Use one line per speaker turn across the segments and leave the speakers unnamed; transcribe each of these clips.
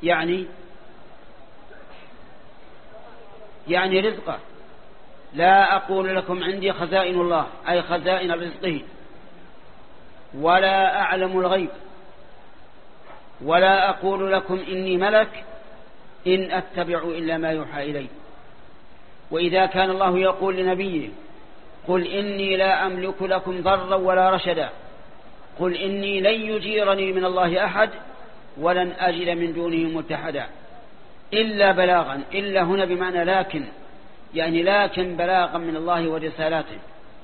يعني رزقه. لا أقول لكم عندي خزائن الله أي خزائن رزقه، ولا أعلم الغيب، ولا أقول لكم إني ملك إن أتبع إلا ما يوحى إلي. وإذا كان الله يقول لنبيه قل إني لا أملك لكم ضرا ولا رشدا، قل إني لن يجيرني من الله أحد ولن أجد من دونه ملتحدا، إلا بلاغا، إلا هنا بمعنى لكن، يعني لكن بلاغا من الله ورسالاته.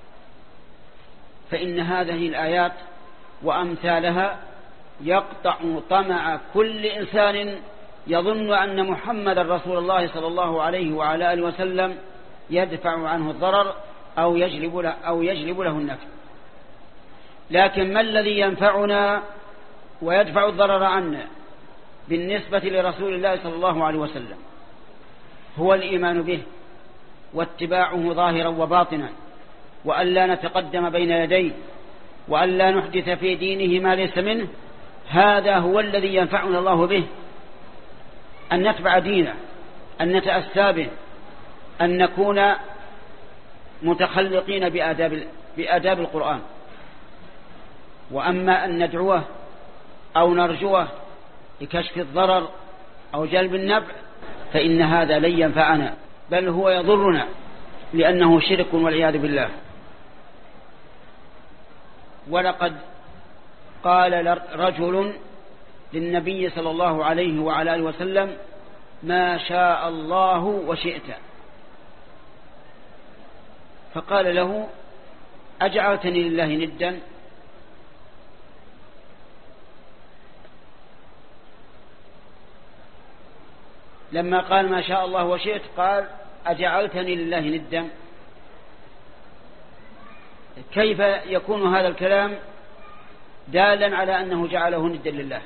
فإن هذه الآيات وأمثالها يقطع طمع كل إنسان يظن أن محمد رسول الله صلى الله عليه وعلى آله وسلم يدفع عنه الضرر أو يجلب له النفع. لكن ما الذي ينفعنا ويدفع الضرر عنا بالنسبة لرسول الله صلى الله عليه وسلم؟ هو الإيمان به واتباعه ظاهرا وباطنا، وأن لا نتقدم بين يديه، وأن لا نحدث في دينه ما ليس منه. هذا هو الذي ينفعنا الله به، أن نتبع دينه، أن نتأسى به، أن نكون متخلقين بآداب القرآن. وأما أن ندعوه أو نرجوه لكشف الضرر أو جلب النفع فإن هذا لن ينفعنا، بل هو يضرنا، لأنه شرك والعياذ بالله. ولقد قال رجل للنبي صلى الله عليه وعلى آله وسلم ما شاء الله وشئت، فقال له أجعلتني لله ندا؟ لما قال ما شاء الله وشئت قال أجعلتني لله ندا؟ كيف يكون هذا الكلام دالا على أنه جعله ندا لله؟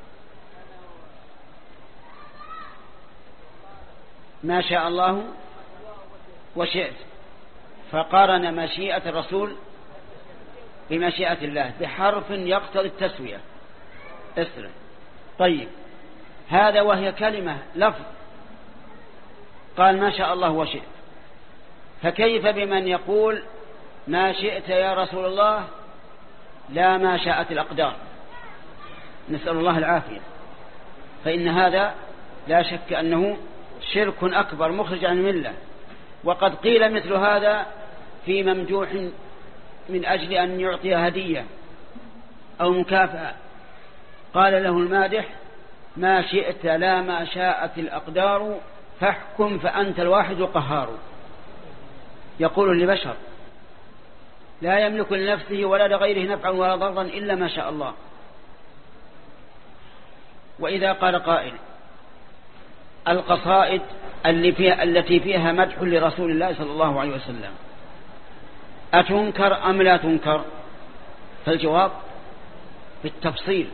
ما شاء الله وشئت، فقارن مشيئة الرسول بمشيئة الله بحرف يقتضي التسوية. اسرع. طيب، هذا وهي كلمة لفظ، قال ما شاء الله وشئت، فكيف بمن يقول ما شئت يا رسول الله لا ما شاءت الأقدار؟ نسأل الله العافية. فإن هذا لا شك أنه شرك أكبر مخرج عن الملة. وقد قيل مثل هذا في ممدوح من أجل أن يعطي هدية أو مكافأة، قال له المادح ما شئت لا ما شاءت الأقدار فاحكم فأنت الواحد القهار. يقول لبشر لا يملك لنفسه ولا لغيره نفعا ولا ضرا إلا ما شاء الله. وإذا قال قائل القصائد التي فيها مدح لرسول الله صلى الله عليه وسلم أتنكر أم لا تنكر؟ فالجواب بالتفصيل.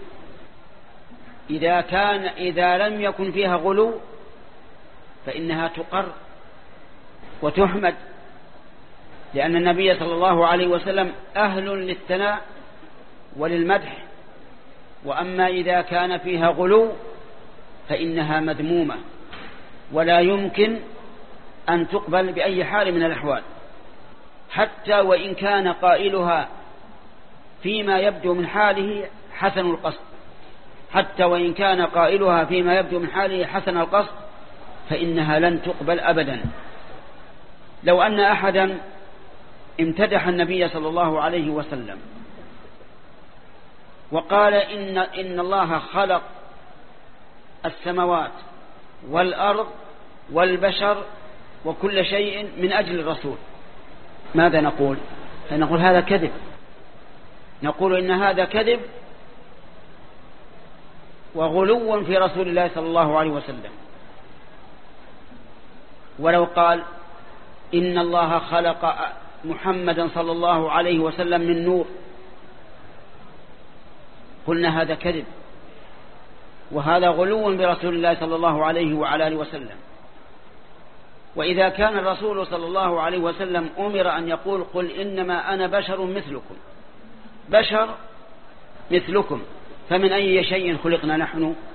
إذا لم يكن فيها غلو فإنها تقر وتحمد، لأن النبي صلى الله عليه وسلم أهل للثناء وللمدح. وأما إذا كان فيها غلو فإنها مذمومة ولا يمكن أن تقبل بأي حال من الأحوال، حتى وإن كان قائلها فيما يبدو من حاله حسن القصد، حتى وإن كان قائلها فيما يبدو من حاله حسن القصد فإنها لن تقبل أبدا. لو أن أحدا امتدح النبي صلى الله عليه وسلم وقال إن الله خلق السماوات والأرض والبشر وكل شيء من أجل الرسول، ماذا نقول؟ فنقول هذا كذب، نقول إن هذا كذب وغلو في رسول الله صلى الله عليه وسلم. ولو قال إن الله خلق محمدا صلى الله عليه وسلم من نور قلنا هذا كذب وهذا غلو برسول الله صلى الله عليه وعلى آله وسلم. وإذا كان الرسول صلى الله عليه وسلم أمر أن يقول قل إنما أنا بشر مثلكم، بشر مثلكم، فمن أي شيء خلقنا نحن؟